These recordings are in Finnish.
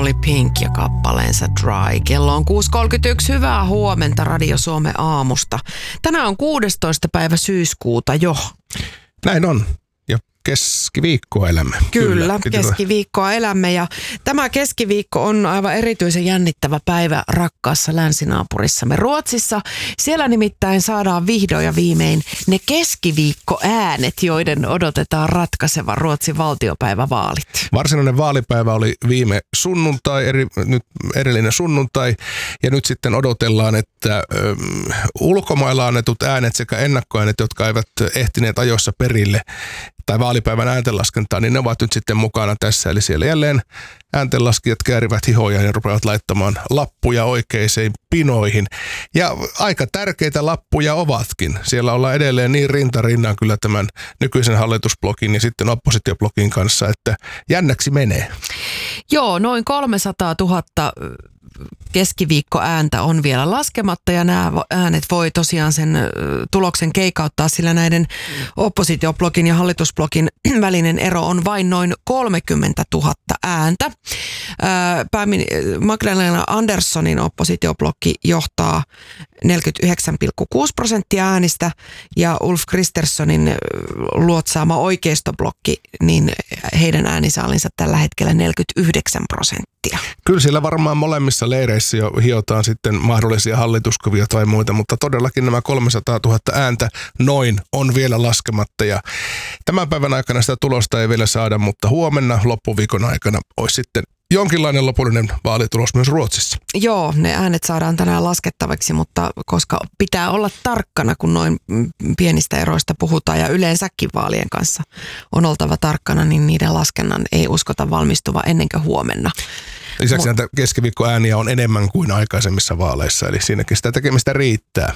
oli Pink ja kappaleensa Dry. Kello on 6.31. Hyvää huomenta Radio Suomen aamusta. Tänään on 16. päivä syyskuuta jo. Näin on. Ja keskiviikkoa elämme. Kyllä, keskiviikkoa elämme ja tämä keskiviikko on aivan erityisen jännittävä päivä rakkaassa länsinaapurissamme Ruotsissa. Siellä nimittäin saadaan vihdoin ja viimein ne keskiviikkoäänet, joiden odotetaan ratkaisevan Ruotsin valtiopäivävaalit. Varsinainen vaalipäivä oli viime sunnuntai, nyt edellinen sunnuntai ja nyt sitten odotellaan, että ulkomailla annetut äänet sekä ennakkoäänet, jotka eivät ehtineet ajoissa perille tai vaalipäivän ääntenlaskentaa, niin ne ovat nyt sitten mukana tässä. Eli siellä jälleen ääntenlaskijat käärivät hihoja ja rupeavat laittamaan lappuja oikeisiin pinoihin. Ja aika tärkeitä lappuja ovatkin. Siellä ollaan edelleen niin rintarinnan kyllä tämän nykyisen hallitusblokin ja sitten oppositioblokin kanssa, että jännäksi menee. Joo, noin 300 000 keskiviikkoääntä on vielä laskematta ja nämä äänet voi tosiaan sen tuloksen keikauttaa, sillä näiden oppositioblogin ja hallitusblogin välinen ero on vain noin 30 000 ääntä. Magdalena Anderssonin oppositiobloggi johtaa 49,6% äänistä ja Ulf Kristerssonin luotsaama oikeistobloggi, niin heidän äänisaalinsa tällä hetkellä 49%. Kyllä siellä varmaan molemmissa leireissä jo hiotaan sitten mahdollisia hallituskuvia tai muita, mutta todellakin nämä 300 000 ääntä noin on vielä laskematta ja tämän päivän aikana sitä tulosta ei vielä saada, mutta huomenna loppuviikon aikana olisi sitten jonkinlainen lopullinen vaalitulos myös Ruotsissa. Joo, ne äänet saadaan tänään laskettavaksi, mutta koska pitää olla tarkkana, kun noin pienistä eroista puhutaan ja yleensäkin vaalien kanssa on oltava tarkkana, niin niiden laskennan ei uskota valmistuva ennen kuin huomenna. Lisäksi näitä keskiviikkoääniä on enemmän kuin aikaisemmissa vaaleissa, eli siinäkin sitä tekemistä riittää.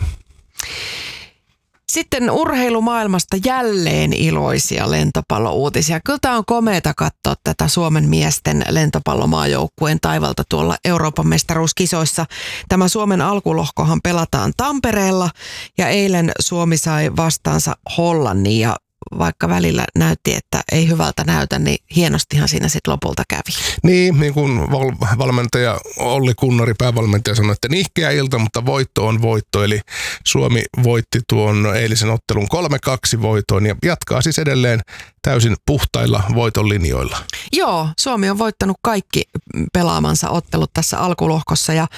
Sitten urheilumaailmasta jälleen iloisia lentopallouutisia. Kyllä tämä on komeata katsoa tätä Suomen miesten lentopallomaajoukkueen taivalta tuolla Euroopan mestaruuskisoissa. Tämä Suomen alkulohkohan pelataan Tampereella ja eilen Suomi sai vastaansa Hollannin ja vaikka välillä näytti, että ei hyvältä näytä, niin hienostihan siinä sitten lopulta kävi. Niin kuin valmentaja Olli Kunnari, päävalmentaja, sanoi, että nihkeä ilta, mutta voitto on voitto. Eli Suomi voitti tuon eilisen ottelun 3-2 voitoon ja jatkaa siis edelleen täysin puhtailla voiton linjoilla. Joo, Suomi on voittanut kaikki pelaamansa ottelut tässä alkulohkossa ja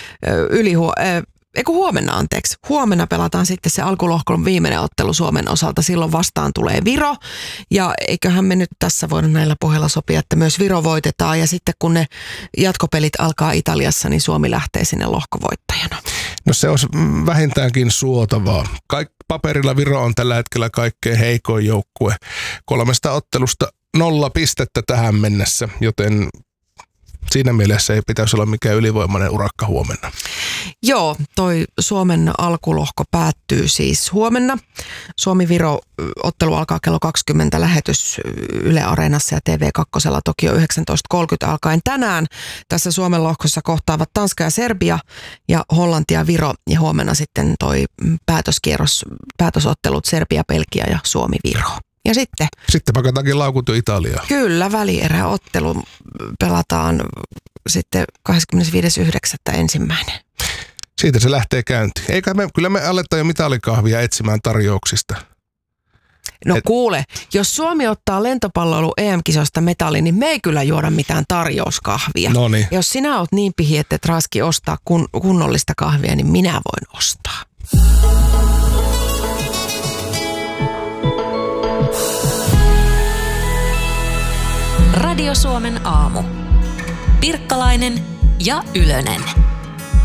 Huomenna pelataan sitten se alkulohkon viimeinen ottelu Suomen osalta. Silloin vastaan tulee Viro ja eiköhän me nyt tässä voida näillä pohjalla sopia, että myös Viro voitetaan. Ja sitten kun ne jatkopelit alkaa Italiassa, niin Suomi lähtee sinne lohkovoittajana. No se on vähintäänkin suotavaa. Paperilla Viro on tällä hetkellä kaikkein heikoin joukkue. 3 ottelusta 0 pistettä tähän mennessä, joten siinä mielessä ei pitäisi olla mikään ylivoimainen urakka huomenna. Joo, toi Suomen alkulohko päättyy siis huomenna. Suomi-Viro-ottelu alkaa kello 20 lähetys Yle Areenassa ja TV2 Tokio 19.30 alkaen tänään. Tässä Suomen lohkossa kohtaavat Tanska ja Serbia ja Hollanti ja Viro ja huomenna sitten toi päätösottelut Serbia, Belgia ja Suomi-Viro. Ja sitten pakataankin laukut jo Italiaan. Kyllä, välieräottelu pelataan sitten 25.9. ensimmäinen. Siitä se lähtee käyntiin. Kyllä me aletaan jo mitalikahvia etsimään tarjouksista. No kuule, jos Suomi ottaa lentopalloilu EM-kisosta metalli, niin me ei kyllä juoda mitään tarjouskahvia. Noniin. Jos sinä oot niin pihi, että et raski ostaa kunnollista kahvia, niin minä voin ostaa. Radio Suomen aamu. Pirkkalainen ja Ylönen.